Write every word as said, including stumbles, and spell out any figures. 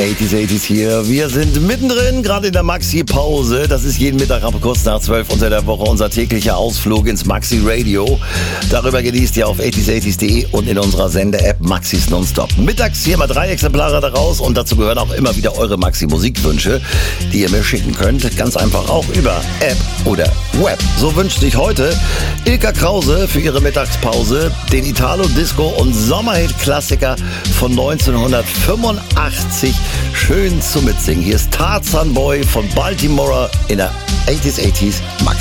achtziger, achtziger hier. Wir sind mittendrin, gerade in der Maxi-Pause. Das ist jeden Mittag ab kurz nach zwölf unter der Woche unser täglicher Ausflug ins Maxi-Radio. Darüber genießt ihr auf achtziger, achtziger punkt de und in unserer Sende-App Maxis Nonstop. Mittags hier mal drei Exemplare daraus und dazu gehören auch immer wieder eure Maxi-Musikwünsche, die ihr mir schicken könnt. Ganz einfach auch über App oder Web. So wünscht sich heute Ilka Krause für ihre Mittagspause den Italo-Disco- und Sommerhit-Klassiker von neunzehnhundertfünfundachtzig schön zu mitsingen. Hier ist Tarzan Boy von Baltimore in der achtziger, achtziger Maxi.